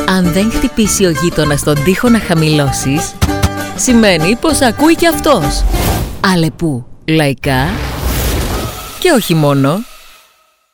Αν δεν χτυπήσει ο γείτονας τον τοίχο να χαμηλώσεις, σημαίνει πως ακούει κι αυτός. Αλεπού, λαϊκά και όχι μόνο.